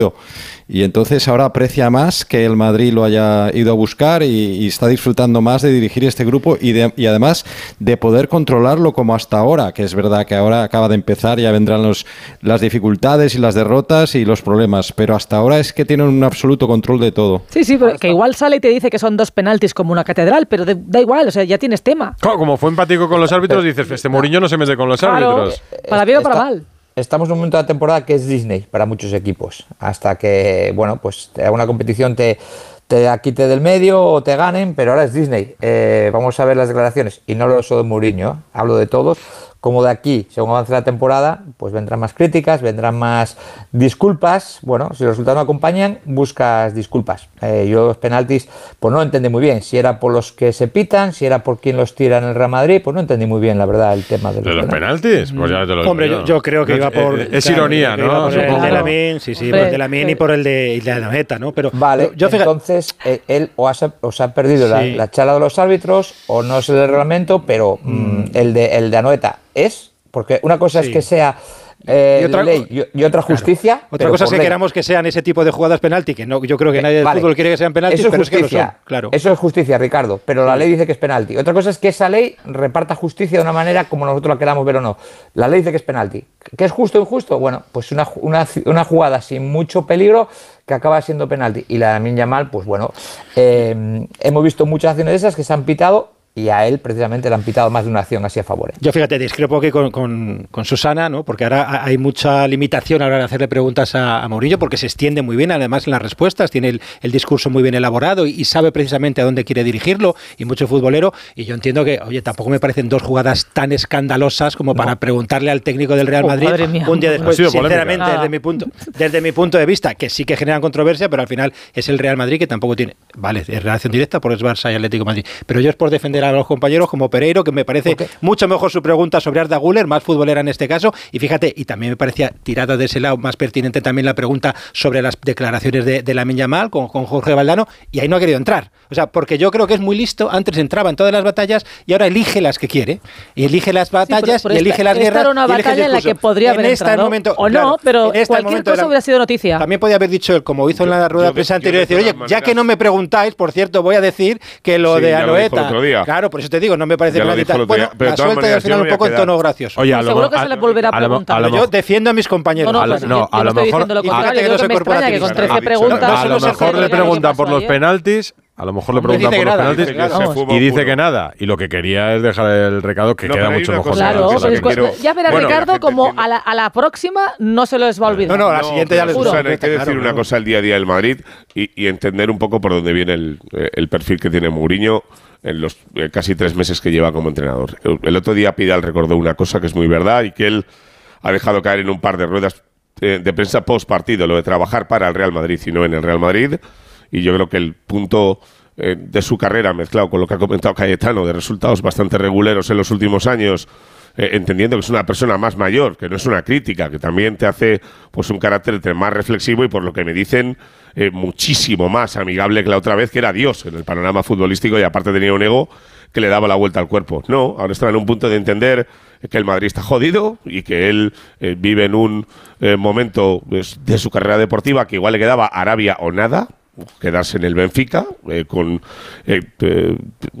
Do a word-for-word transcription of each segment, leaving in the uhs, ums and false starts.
Y entonces ahora aprecia más que el Madrid lo haya ido a buscar y, y está disfrutando más de dirigir este grupo y, de, y además de poder controlarlo como hasta ahora, que es verdad que ahora acaba de empezar, ya vendrán los, las dificultades y las derrotas y los problemas, pero hasta ahora es que tienen un absoluto control de todo. Sí, sí, pero que igual sale y te dice que son dos penaltis como una catedral, pero de, da igual, o sea, ya tienes tema. Claro, como fue empático con los árbitros, dices, este Mourinho no se mete con los claro, árbitros. Para bien o para mal. Estamos en un momento de la temporada que es Disney para muchos equipos, hasta que, bueno, pues una competición te, te quite del medio o te ganen, pero ahora es Disney. Eh, vamos a ver las declaraciones, y no hablo solo de Mourinho, hablo de todos, como de aquí, según avance la temporada, pues vendrán más críticas, vendrán más disculpas. Bueno, si los resultados no acompañan, buscas disculpas. Eh, yo los penaltis, pues no entendí muy bien, si era por los que se pitan, si era por quien los tira en el Real Madrid, pues no entendí muy bien, la verdad, el tema de los, ¿De los penaltis. penaltis? Pues ya te lo Hombre, yo, yo creo que iba por... Es, es claro, ironía, ¿no? Por el de Lamine, sí, sí, por el de Lamine y por el de, el de la meta, ¿no? Pero vale, yo, fíjate, entonces eh, él o, has, o se ha perdido sí. la, la charla de los árbitros o no es el reglamento, pero mm, el de el de Anoeta es, porque una cosa sí. es que sea eh, y otra, ley y, y otra justicia. Claro. Otra cosa es que ley. queramos que sean ese tipo de jugadas penalti, que no, yo creo que nadie del vale. fútbol quiere que sean penaltis, pero justicia. es que lo son, claro. Eso es justicia, Ricardo, pero la ley dice que es penalti. Otra cosa es que esa ley reparta justicia de una manera como nosotros la queramos ver o no. La ley dice que es penalti. ¿Qué es justo o injusto? Bueno, pues una, una, una jugada sin mucho peligro que acaba siendo penalti. Y la de Lamine Yamal, pues bueno, eh, hemos visto muchas acciones de esas que se han pitado y a él precisamente le han pitado más de una acción así a favor. Yo fíjate, discrepo aquí con, con, con Susana, ¿no? Porque ahora hay mucha limitación a la hora de hacerle preguntas a, a Mourinho, porque se extiende muy bien, además en las respuestas, tiene el, el discurso muy bien elaborado y, y sabe precisamente a dónde quiere dirigirlo, y mucho futbolero, y yo entiendo que, oye, tampoco me parecen dos jugadas tan escandalosas como no. para preguntarle al técnico del Real Madrid oh, un día después, sinceramente, desde mi, punto, desde mi punto de vista, que sí que generan controversia, pero al final es el Real Madrid que tampoco tiene, vale, es relación directa por es Barça y Atlético de Madrid, pero yo es por defender a los compañeros como Pereiro, que me parece okay. mucho mejor su pregunta sobre Arda Güler, más futbolera en este caso, y fíjate, y también me parecía tirada de ese lado más pertinente también la pregunta sobre las declaraciones de, de Lamine Yamal con, con Jorge Valdano, y ahí no ha querido entrar, o sea, porque yo creo que es muy listo, antes entraba en todas las batallas y ahora elige las que quiere, y elige las batallas sí, pero, pero y elige esta, las guerras. Esta era una batalla en la que podría haber entrado, momento, o no, claro, pero cualquier cosa la, hubiera sido noticia. También podía haber dicho él, como hizo en la rueda de prensa anterior, decir, oye, ya que no me preguntáis, por cierto, voy a decir que lo sí, de Anoeta, claro, por eso te digo, no me parece penalti. Bueno, la suelta y al final un poco en tono gracioso. Oye, a lo seguro que se le volverá a preguntar. A lo, a lo, yo defiendo a mis compañeros. No, no, no, no a lo mejor. Lo contrario, yo que me extraña que con trece preguntas. A lo mejor le preguntan por los penaltis. A lo mejor le preguntan por los penaltis y dice que nada. Y lo que quería es dejar el recado que queda mucho mejor. Claro, ya verá Ricardo como a la próxima no se les va a olvidar. No, no, a la siguiente ya les juro. Hay que decir una cosa el día a día del Madrid y entender un poco por dónde viene el perfil que tiene Mourinho en los eh, casi tres meses que lleva como entrenador. El, el otro día Pidal recordó una cosa que es muy verdad y que él ha dejado caer en un par de ruedas eh, de prensa post partido, lo de trabajar para el Real Madrid y no en el Real Madrid, y yo creo que el punto eh, de su carrera, mezclado con lo que ha comentado Cayetano, de resultados bastante reguleros en los últimos años, eh, entendiendo que es una persona más mayor, que no es una crítica, que también te hace pues un carácter más reflexivo y por lo que me dicen Eh, muchísimo más amigable que la otra vez, que era Dios en el panorama futbolístico y aparte tenía un ego que le daba la vuelta al cuerpo. No, ahora está en un punto de entender que el Madrid está jodido y que él eh, vive en un eh, momento pues, de su carrera deportiva que igual le quedaba Arabia o nada, quedarse en el Benfica eh, con eh, eh,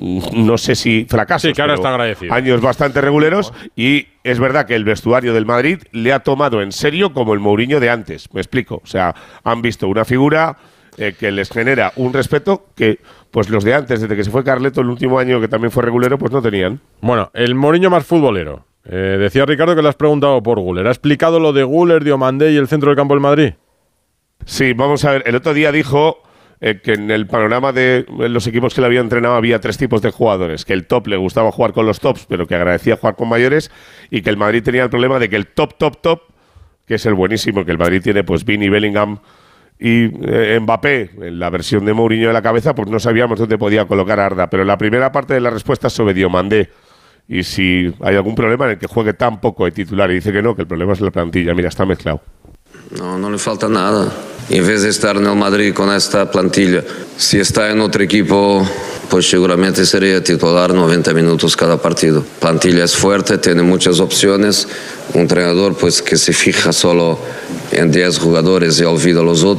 no sé si fracasos, sí, que ahora está agradecido. Años bastante reguleros, y es verdad que el vestuario del Madrid le ha tomado en serio como el Mourinho de antes, me explico, o sea, han visto una figura eh, que les genera un respeto que pues los de antes, desde que se fue Carleto el último año que también fue regulero, pues no tenían. Bueno, el Mourinho más futbolero. Eh, decía Ricardo que le has preguntado por Güler. ¿Ha explicado lo de Güler, Diomandé y el centro del campo del Madrid? Sí, vamos a ver. El otro día dijo eh, que en el panorama de los equipos que le había entrenado había tres tipos de jugadores. Que el top le gustaba jugar con los tops, pero que agradecía jugar con mayores. Y que el Madrid tenía el problema de que el top, top, top, que es el buenísimo, que el Madrid tiene, pues Vini, Bellingham y eh, Mbappé, en la versión de Mourinho de la cabeza, pues no sabíamos dónde podía colocar a Arda. Pero la primera parte de la respuesta es sobre Diomandé. Y si hay algún problema en el que juegue tan poco de titular, y dice que no, que el problema es la plantilla. Mira, está mezclado. No, no le falta nada. En vez de estar en el Madrid con esta plantilla, si está en otro equipo, pues seguramente sería titular noventa minutos cada partido. Plantilla es fuerte, tiene muchas opciones. Un entrenador pues que se fija solo en diez jugadores y olvida a los otros.